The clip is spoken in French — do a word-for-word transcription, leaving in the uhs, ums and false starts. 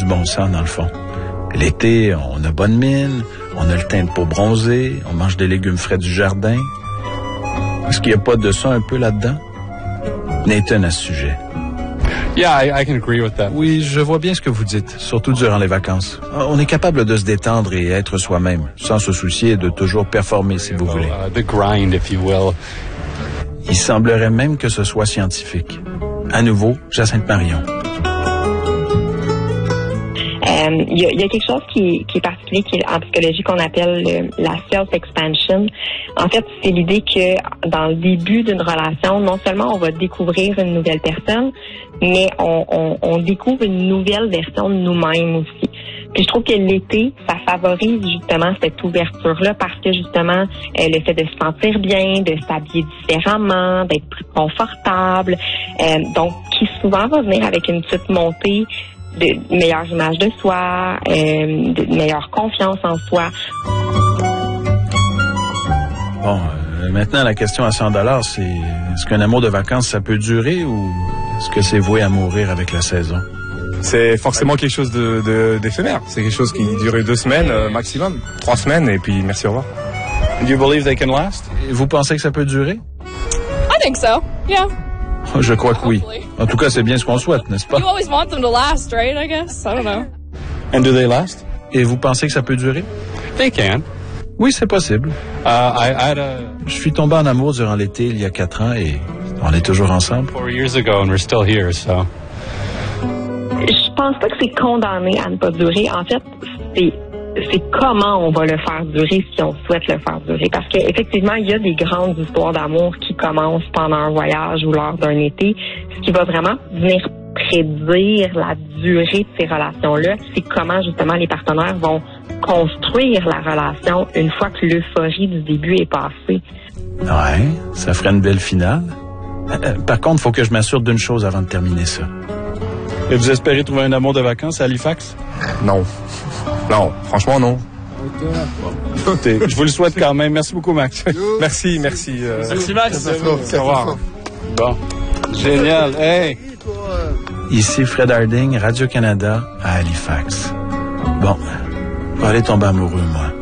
du bon sens, dans le fond. L'été, on a bonne mine, on a le teint de peau bronzé, on mange des légumes frais du jardin. Est-ce qu'il n'y a pas de ça un peu là-dedans? Nathan à ce sujet. Yeah, I, I can agree with that. Oui, je vois bien ce que vous dites, surtout durant les vacances. On est capable de se détendre et être soi-même, sans se soucier de toujours performer, si vous voulez. Uh, the grind, if you will. Il semblerait même que ce soit scientifique. À nouveau, Jacinthe Marion. Il euh, y, y a quelque chose qui, qui est particulier qui est en psychologie qu'on appelle le, la self-expansion. En fait, c'est l'idée que dans le début d'une relation, non seulement on va découvrir une nouvelle personne, mais on, on, on découvre une nouvelle version de nous-mêmes aussi. Puis je trouve que l'été, ça favorise justement cette ouverture-là parce que justement, euh, le fait de se sentir bien, de s'habiller différemment, d'être plus confortable, euh, donc qui souvent va venir avec une petite montée de meilleure image de soi, euh, de meilleure confiance en soi. Bon, euh, maintenant, la question à cent dollars, c'est est-ce qu'un amour de vacances, ça peut durer ou est-ce que c'est voué à mourir avec la saison? C'est forcément quelque chose de, de, d'éphémère. C'est quelque chose qui dure deux semaines euh, maximum, trois semaines, et puis merci, au revoir. Do you believe they can last? Et vous pensez que ça peut durer? I think so, yeah. Je crois que oui. En tout cas, c'est bien ce qu'on souhaite, n'est-ce pas? You always want them to last, right? I guess. I don't know. And do they last? Et vous pensez que ça peut durer? They can. Oui, c'est possible. Uh, I, I had a... Je suis tombé en amour durant l'été il y a quatre ans et on est toujours ensemble. Four years ago and we're still here, so... Je pense pas que c'est condamné à ne pas durer. En fait, c'est c'est comment on va le faire durer si on souhaite le faire durer. Parce qu'effectivement, il y a des grandes histoires d'amour qui commencent pendant un voyage ou lors d'un été. Ce qui va vraiment venir prédire la durée de ces relations-là, c'est comment justement les partenaires vont construire la relation une fois que l'euphorie du début est passée. Ouais, ça ferait une belle finale. Euh, par contre, il faut que je m'assure d'une chose avant de terminer ça. Et vous espérez trouver un amour de vacances à Halifax? Non. Non, franchement, non. Écoutez, je vous le souhaite quand même. Merci beaucoup, Max. Merci, merci. Euh... Merci, Max. Au revoir. Bon. Génial. Hey! Ici Fred Harding, Radio-Canada, à Halifax. Bon, je vais aller tomber amoureux, moi.